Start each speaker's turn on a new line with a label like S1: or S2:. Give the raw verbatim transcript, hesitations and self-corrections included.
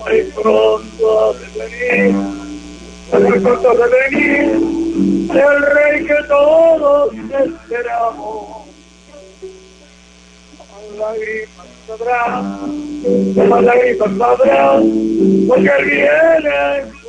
S1: muy pronto ha de venir, muy pronto ha de venir, el rey que todos esperamos. Lágrimas sabrás, las lágrimas sabrás, porque él viene.